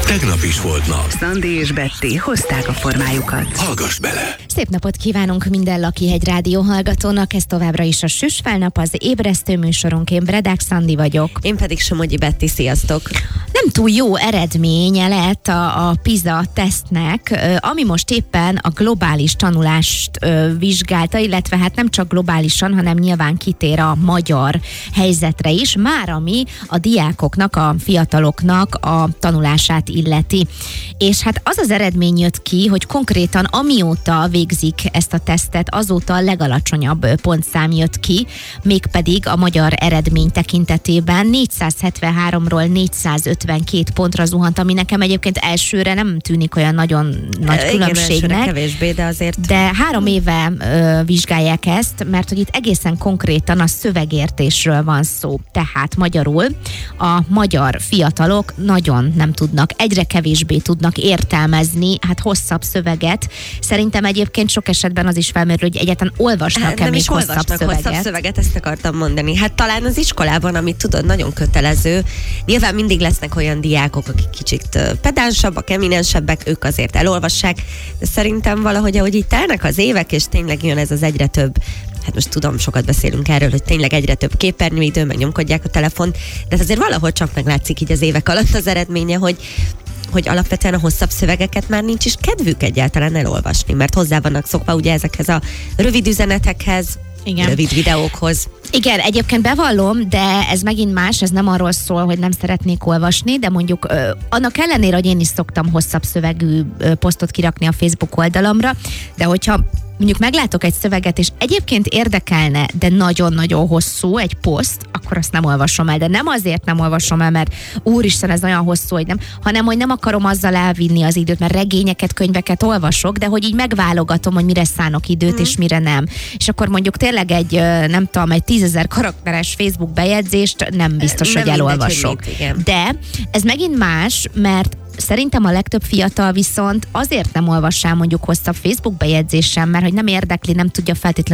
tegnap is volt nap. Szandi és Betty hozták a formájukat. Hallgass bele! Szép napot kívánunk minden Lakihegy rádió hallgatónak, ez továbbra is a Süsfelnap, az ébresztő műsorunk, én Bredák Szandi vagyok. Én pedig Somogyi Betty, sziasztok! Nem túl jó eredménye lett a PISA tesztnek, ami most éppen a globális tanulást vizsgálta, illetve hát nem csak globálisan, hanem nyilván kitér a magyar helyzetre is, már ami a diákoknak, a fiataloknak a tanulását illeti. És hát az az eredmény jött ki, hogy konkrétan amióta végzik ezt a tesztet, azóta a legalacsonyabb pontszám jött ki, mégpedig a magyar eredmény tekintetében 473-ról 452 pontra zuhant, ami nekem egyébként elsőre nem tűnik olyan nagyon nagy különbségnek. Igen, kevésbé, de azért... De 3 éve vizsgálják ezt, mert hogy itt egészen konkrétan a szövegértésről van szó. Tehát magyarul a magyar fiatalok nagyon nem tudnak, egyre kevésbé tudnak értelmezni, hát hosszabb szöveget. Szerintem egyébként sok esetben az is felmerül, hogy egyáltalán olvasnak-e még hosszabb szöveget. Ezt akartam mondani. Hát talán az iskolában, amit tudod, nagyon kötelező. Nyilván mindig lesznek olyan diákok, akik kicsit pedánsabbak, eminensebbek, ők azért elolvassák, de szerintem valahogy, ahogy így telnek az évek, és tényleg jön ez az egyre több, hát most tudom, sokat beszélünk erről, hogy tényleg egyre több képernyőidő, meg nyomkodják a telefont, de azért valahol csak meglátszik így az évek alatt az eredménye, hogy alapvetően a hosszabb szövegeket már nincs is kedvük egyáltalán elolvasni, mert hozzá vannak szokva ugye ezekhez a rövid üzenetekhez, igen. Rövid videókhoz. Igen, egyébként bevallom, de ez megint más, ez nem arról szól, hogy nem szeretnék olvasni, de mondjuk annak ellenére, hogy én is szoktam hosszabb szövegű posztot kirakni a Facebook oldalamra, de hogyha mondjuk meglátok egy szöveget, és egyébként érdekelne, de nagyon-nagyon hosszú egy poszt, akkor azt nem olvasom el. De nem azért nem olvasom el, mert úristen, ez olyan hosszú, hogy nem, hanem hogy nem akarom azzal elvinni az időt, mert regényeket, könyveket olvasok, de hogy így megválogatom, hogy mire szánok időt, és mire nem. És akkor mondjuk tényleg egy, nem tudom, egy 10 000 karakteres Facebook bejegyzést nem biztos, hogy elolvasok. De ez megint más, mert szerintem a legtöbb fiatal viszont azért nem olvas el mondjuk hosszabb Facebook bejegyzésen, mert hogy nem érdekli, nem tudja feltétlenül